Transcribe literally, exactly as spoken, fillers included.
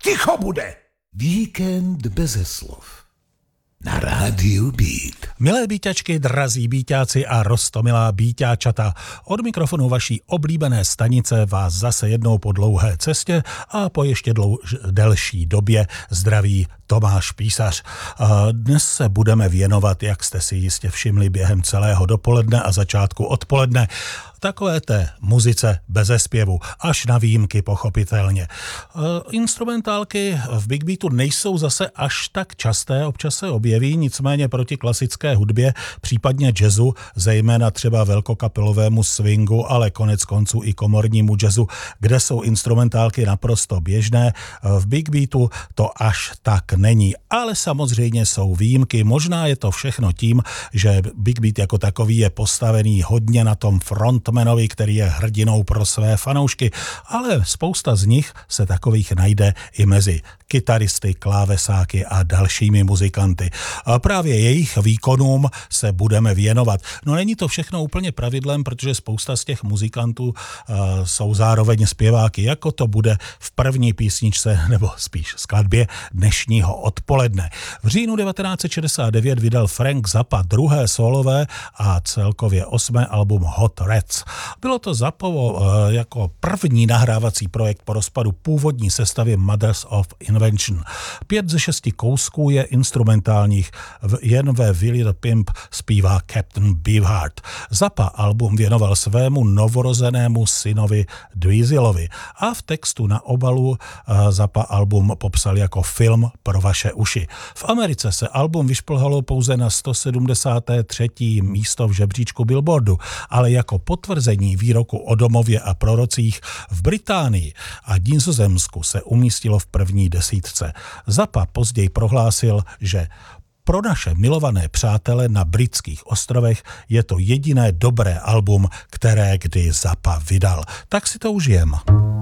Ticho bude! Víkend beze slov. Na rádiu Beat. Milé býťačky, drazí býťáci a roztomilá býťáčata, od mikrofonu vaší oblíbené stanice vás zase jednou po dlouhé cestě a po ještě dlou, delší době zdraví Tomáš Písař. Dnes se budeme věnovat, jak jste si jistě všimli během celého dopoledne a začátku odpoledne, takové té muzice beze zpěvu, až na výjimky pochopitelně. Instrumentálky v Big Beatu nejsou zase až tak časté, občas se objeví, nicméně proti klasické hudbě, případně jazzu, zejména třeba velkokapelovému swingu, ale konec konců i komornímu jazzu, kde jsou instrumentálky naprosto běžné, v Big Beatu to až tak není. Ale samozřejmě jsou výjimky, možná je to všechno tím, že Big Beat jako takový je postavený hodně na tom frontmanovi, který je hrdinou pro své fanoušky, ale spousta z nich se takových najde i mezi kytaristy, klávesáky a dalšími muzikanty. A právě jejich výkonům se budeme věnovat. No není to všechno úplně pravidlem, protože spousta z těch muzikantů uh, jsou zároveň zpěváky, jako to bude v první písničce, nebo spíš skladbě dnešního odpoledne. V říjnu devatenáct set šedesát devět vydal Frank Zappa druhé solové a celkově osmé album Hot Rats. Bylo to Zappovo uh, jako první nahrávací projekt po rozpadu původní sestavy Mothers of Invention. Pět ze šesti kousků je instrumentálních, jen ve Willie the Pimp zpívá Captain Beefheart. Zappa album věnoval svému novorozenému synovi Dweezelovi a v textu na obalu uh, Zappa album popsal jako film pro vaše uši. V Americe se album vyšplhalo pouze na sto sedmdesáté třetí místo v žebříčku Billboardu, ale jako potvrzení výroku o domově a prorocích v Británii a Nizozemsku se umístilo v první desítce. Zappa později prohlásil, že pro naše milované přátele na britských ostrovech je to jediné dobré album, které kdy Zappa vydal. Tak si to užijem.